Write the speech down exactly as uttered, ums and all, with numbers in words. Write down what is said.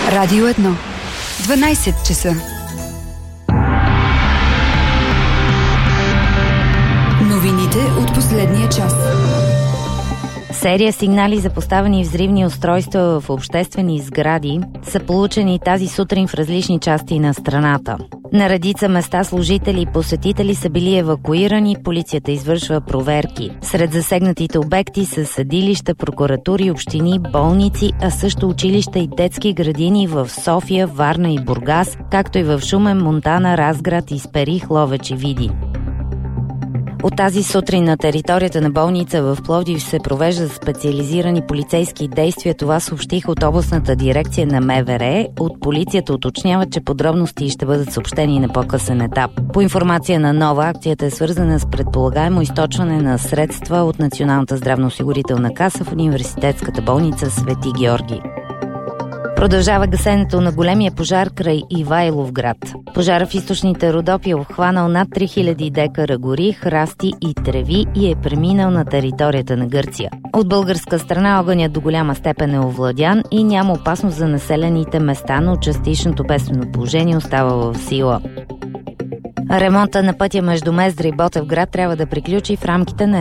Радио едно. дванайсет часа. Новините от последния час. Серия сигнали за поставени взривни устройства в обществени сгради са получени тази сутрин в различни части на страната. На редица места служители и посетители са били евакуирани, полицията извършва проверки. Сред засегнатите обекти са съдилища, прокуратури, общини, болници, а също училища и детски градини в София, Варна и Бургас, както и в Шумен, Монтана, Разград, Исперих, Ловеч и Видин. От тази сутрин на територията на болница в Пловдив се провеждат специализирани полицейски действия. Това съобщих от областната дирекция на МВР. От полицията уточняват, че подробности ще бъдат съобщени на по-късен етап. По информация на Нова, акцията е свързана с предполагаемо източване на средства от Националната здравноосигурителна каса в университетската болница Свети Георги. Продължава гасенето на големия пожар край Ивайловград. Пожара в източните Родопи е обхванал над три хиляди декара гори, храсти и треви и е преминал на територията на Гърция. От българска страна огънят до голяма степен е овладян и няма опасност за населените места, но частичното бедствено положение остава в сила. Ремонта на пътя между Мездра и Ботевград трябва да приключи в рамките на